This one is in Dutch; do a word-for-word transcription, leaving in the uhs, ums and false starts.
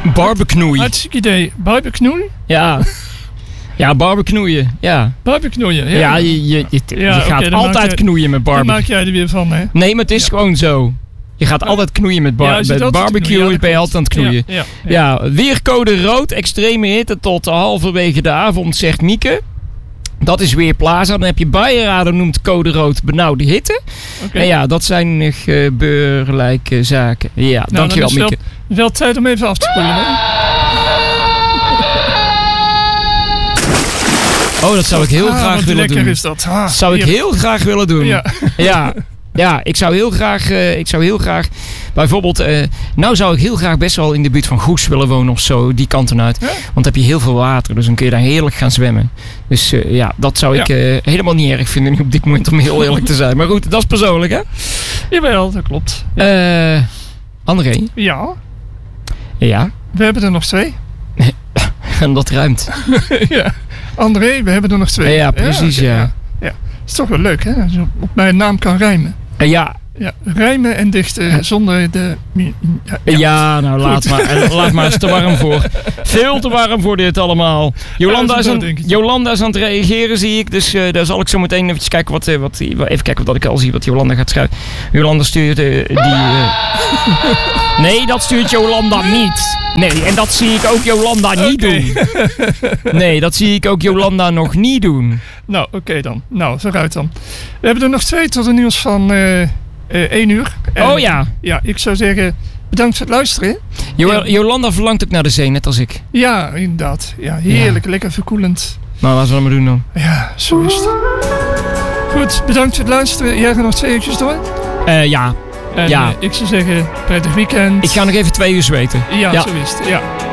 Barbeknoei. Hartstikke idee. Barbeknoei? Ja. Ja, barbeknoeien. Ja. Barbeknoeien, ja. Ja, je, je, je, je Ja, gaat oké, dan altijd maak je- knoeien met Daar barbecue. maak jij er weer van, hè? Nee, maar het is Ja. gewoon zo. Je gaat altijd knoeien met, bar Ja, je zit met altijd te barbecue. knoeien, ja, ben je dat altijd aan het knoeien. Ja, ja, ja. Ja, weercode rood. Extreme hitte tot halverwege de avond, zegt Mieke. Dat is Weerplaza. Dan heb je Buienradar noemt code rood benauwde hitte. Oké. En ja, dat zijn gebeurlijke zaken. Ja, Nou, dankjewel dan is Mieke. wel, wel tijd om even af te spoelen, hè? Oh, dat zou ik heel Ah, graag wat willen lekker doen. is dat. Ah, zou ik heerlijk. heel graag willen doen. Ja. Ja, ja ik zou heel graag, uh, ik zou heel graag, bijvoorbeeld, uh, nou zou ik heel graag best wel in de buurt van Goes willen wonen of zo, die kanten uit. Ja? Want dan heb je heel veel water, dus dan kun je daar heerlijk gaan zwemmen. Dus uh, ja, dat zou ik Ja. uh, helemaal niet erg vinden nu op dit moment, om heel eerlijk te zijn. Maar goed, dat is persoonlijk, hè? Jawel, dat klopt. Eh, André? Ja, Ja? we hebben er nog twee. En dat ruimt. Ja. André, we hebben er nog twee. Ja, precies, oké, ja. ja. Ja. Is toch wel leuk, hè? Als je op mijn naam kan rijmen. Uh, ja, Ja, rijmen en dichten zonder de... Ja, Ja, ja. nou laat maar, eh, laat maar, is te warm voor. Veel te warm voor dit allemaal. Jolanda, Ja, is, dat is aan, een dood, Jolanda is aan het reageren, zie ik. Dus uh, daar zal ik zo meteen even kijken wat, uh, wat... Even kijken wat ik al zie wat Jolanda gaat schrijven. Jolanda stuurt uh, die... Uh... Nee, dat stuurt Jolanda niet. Nee, en dat zie ik ook Jolanda niet Oké. doen. Nee, dat zie ik ook Jolanda nog niet doen. Nou, oké dan. Nou, vooruit dan. We hebben er nog twee tot een nieuws van uh, uh, één uur. En, Oh ja. Ja, ik zou zeggen, bedankt voor het luisteren. Jo Ja. Jolanda verlangt ook naar de zee, net als ik. Ja, inderdaad. Ja, heerlijk, lekker verkoelend. Nou, wat zullen we doen dan? Ja, zo is het. Goed, bedankt voor het luisteren. Jij gaat nog twee uurtjes door. Uh, ja, En Ja. uh, ik zou zeggen, prettig weekend. ik ga nog even twee uur zweten. Ja, Ja. zo is het. Ja.